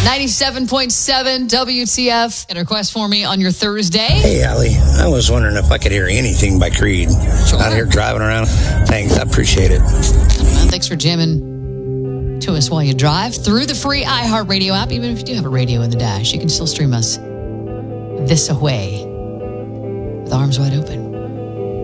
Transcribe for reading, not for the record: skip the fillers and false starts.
97.7 WTF. And a request for me on your Thursday. Hey, Allie. I was wondering if I could hear anything by Creed. Sure. Out here driving around. Thanks. I appreciate it. Well, thanks for jamming to us while you drive through the free iHeartRadio app. Even if you do have a radio in the dash, you can still stream us this away with arms wide open.